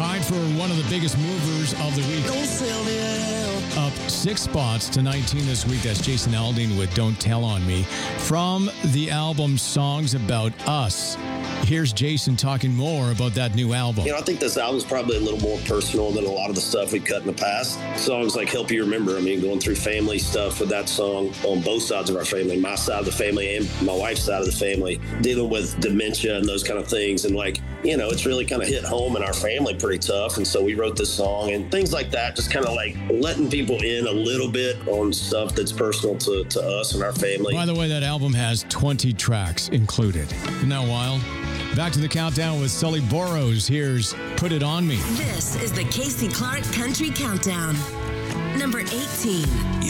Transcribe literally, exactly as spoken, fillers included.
tied for one of the biggest movers of the week. Up six spots to nineteen this week. That's Jason Aldean with Don't Tell on Me. From the album Songs About Us, here's Jason talking more about that new album. You know, I think this album's probably a little more personal than a lot of the stuff we cut in the past. Songs like Help You Remember, I mean, going through family stuff with that song on both sides of our family, my side of the family and my wife's side of the family, dealing with dementia and those kind of things. And like, you know, it's really kind of hit home in our family pretty tough. And so we wrote this song and things like that, just kind of like letting people in a little bit on stuff that's personal to, to us and our family. By the way, that album has twenty tracks included. Isn't that wild? Back to the countdown with Sully Boros. Here's Put It On Me. This is the Casey Clark Country Countdown. Number eighteen.